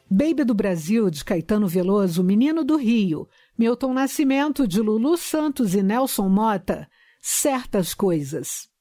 Baby do Brasil, de Caetano Veloso, Menino do Rio, Milton Nascimento, de Lulu Santos e Nelson Motta, Certas Coisas.